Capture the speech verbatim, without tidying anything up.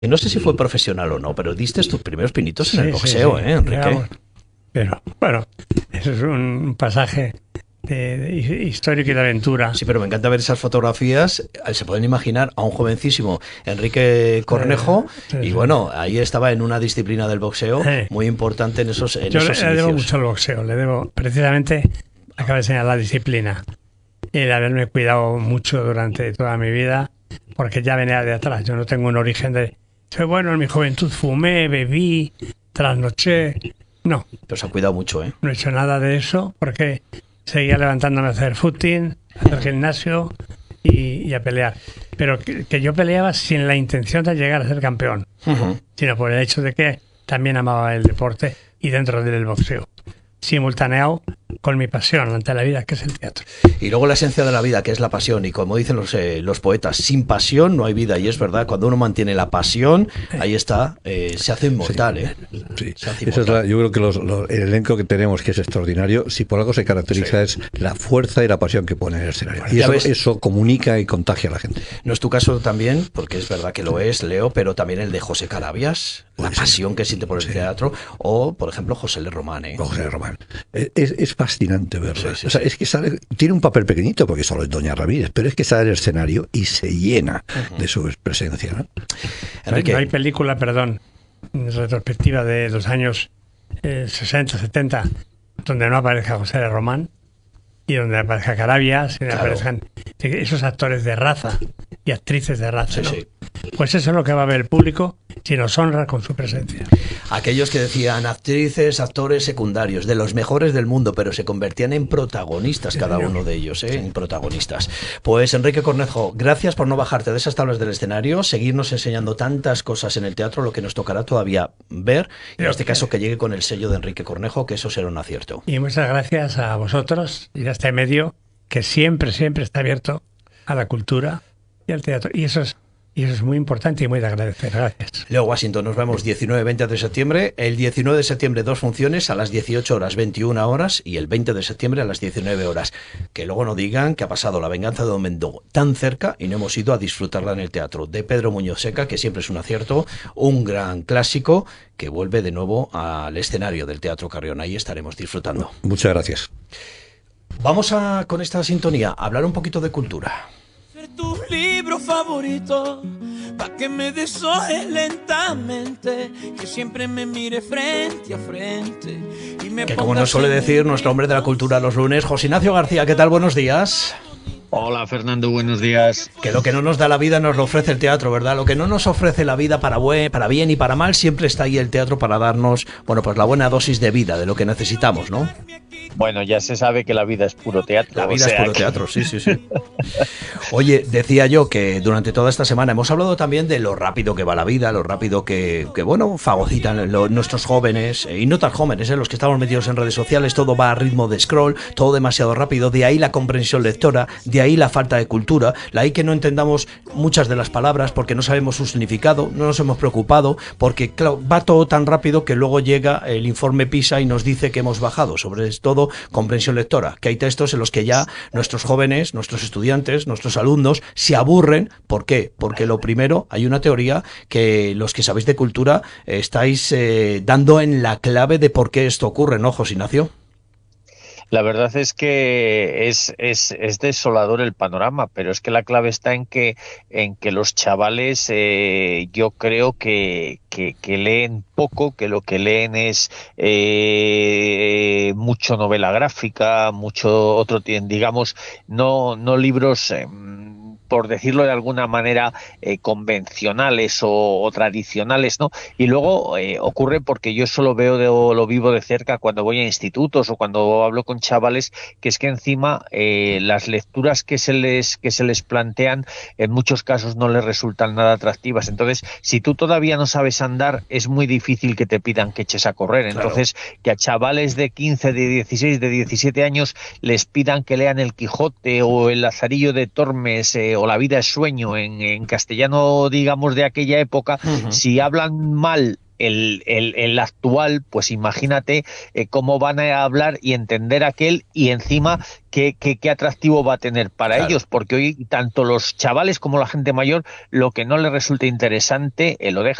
no sé si fue profesional o no, pero diste tus primeros pinitos en el Sí, sí, boxeo, sí, ¿eh, Enrique? digamos. Pero bueno, eso es un pasaje de, de histórico y de aventura. Sí, pero me encanta ver esas fotografías. Se pueden imaginar a un jovencísimo Enrique Cornejo Eh, sí, y sí. bueno, ahí estaba en una disciplina del boxeo Eh, muy importante en esos, en Yo le, esos le debo inicios. mucho al boxeo, le debo precisamente, acaba de señalar, la disciplina y el haberme cuidado mucho durante toda mi vida, porque ya venía de atrás. Yo no tengo un origen de, soy bueno, en mi juventud fumé, bebí, trasnoché. No, Pero se ha cuidado mucho, ¿eh? no he hecho nada de eso porque seguía levantándome a hacer footing, a hacer gimnasio y, y a pelear. Pero que, que yo peleaba sin la intención de llegar a ser campeón, Uh-huh. sino por el hecho de que también amaba el deporte y dentro del boxeo, simultaneado con mi pasión ante la vida, que es el teatro. Y luego la esencia de la vida, que es la pasión. Y como dicen los, eh, los poetas, sin pasión no hay vida. Y es verdad, cuando uno mantiene la pasión, ahí está, eh, se hace inmortal, ¿eh? Sí. Se hace Esa es inmortal. la- yo creo que los- los- el elenco que tenemos, que es extraordinario, si por algo se caracteriza es la fuerza y la pasión que pone en el escenario. Y Ya eso, ves. eso comunica y contagia a la gente. No es tu caso también, porque es verdad que lo es, Leo, pero también el de José Carabias, la Pues sí. pasión que siente por el Sí. teatro, o, por ejemplo, José L. Román, ¿eh? José Román. Es, es fascinante verlo. Sí, sí, o sea, sí. es que sale, tiene un papel pequeñito porque solo es Doña Ramírez, pero es que sale al escenario y se llena de su presencia, ¿no? No hay, Enrique, no hay película, perdón, retrospectiva de los años eh, sesenta, setenta, donde no aparezca José de Román y donde aparezca Carabias, y donde Claro. aparezcan esos actores de raza y actrices de raza, Sí, ¿no? sí. Pues eso es lo que va a ver el público si nos honra con su presencia. aquellos que decían actrices, actores secundarios, de los mejores del mundo, pero se convertían en protagonistas cada uno de ellos, ¿eh? En protagonistas. Pues Enrique Cornejo, gracias por no bajarte de esas tablas del escenario, seguirnos enseñando tantas cosas en el teatro, lo que nos tocará todavía ver, y en este caso que llegue con el sello de Enrique Cornejo, que eso será un acierto. Y muchas gracias a vosotros y a este medio que siempre, siempre está abierto a la cultura y al teatro. Y eso es, y eso es muy importante y muy de agradecer. Gracias. Leo Washington, nos vemos diecinueve veinte de septiembre. El diecinueve de septiembre dos funciones a las dieciocho horas, veintiuna horas, y el veinte de septiembre a las diecinueve horas. Que luego no digan que ha pasado La venganza de Don Mendogo tan cerca y no hemos ido a disfrutarla en el teatro. De Pedro Muñoz Seca, que siempre es un acierto, un gran clásico que vuelve de nuevo al escenario del Teatro Carrión. Ahí estaremos disfrutando. Muchas gracias. Vamos a, con esta sintonía, a hablar un poquito de cultura. Ser tu libro favorito, pa' que me deshojes lentamente, que siempre me mire frente a frente y me Que como pongas nos suele en decir nuestro hombre de la cultura los lunes, José Ignacio García, ¿qué tal? Buenos días. Hola Fernando, buenos días. Que lo que no nos da la vida nos lo ofrece el teatro, ¿verdad? Lo que no nos ofrece la vida para, buen, para bien y para mal, siempre está ahí el teatro para darnos, bueno, pues la buena dosis de vida, de lo que necesitamos, ¿no? Bueno, ya se sabe que la vida es puro teatro. La vida o sea es puro que- teatro, sí, sí, sí. Oye, decía yo que durante toda esta semana hemos hablado también de lo rápido que va la vida, lo rápido que, que bueno, fagocitan lo- nuestros jóvenes, eh, y no tan jóvenes, eh, los que estamos metidos en redes sociales, todo va a ritmo de scroll, todo demasiado rápido, de ahí la comprensión lectora, de ahí la falta de cultura, la ahí que no entendamos muchas de las palabras porque no sabemos su significado, no nos hemos preocupado, porque claro, va todo tan rápido que luego llega el informe PISA y nos dice que hemos bajado, sobre todo comprensión lectora, que hay textos en los que ya nuestros jóvenes, nuestros estudiantes, nuestros alumnos se aburren. ¿Por qué? Porque lo primero, hay una teoría que los que sabéis de cultura eh, estáis eh, dando en la clave de por qué esto ocurre, ¿no, José Ignacio? La verdad es que es, es, es desolador el panorama, pero es que la clave está en que, en que los chavales eh, yo creo que, que, que leen poco, que lo que leen es eh, mucho novela gráfica, mucho otro, digamos, no, no libros... Eh, por decirlo de alguna manera, eh, convencionales o, o tradicionales, ¿no? Y luego eh, ocurre porque yo eso lo veo, de, o lo vivo de cerca cuando voy a institutos o cuando hablo con chavales, que es que encima eh, las lecturas que se les que se les plantean en muchos casos no les resultan nada atractivas. Entonces, si tú todavía no sabes andar, es muy difícil que te pidan que eches a correr. Entonces, claro, que a chavales de quince, de dieciséis, de diecisiete años les pidan que lean El Quijote o El Lazarillo de Tormes eh, o La vida es sueño en, en castellano, digamos, de aquella época, uh-huh. Si hablan mal el, el, el actual, pues imagínate eh, cómo van a hablar y entender aquel, y encima qué, qué, qué atractivo va a tener para claro. ellos, porque hoy tanto los chavales como la gente mayor, lo que no les resulta interesante, eh, lo deja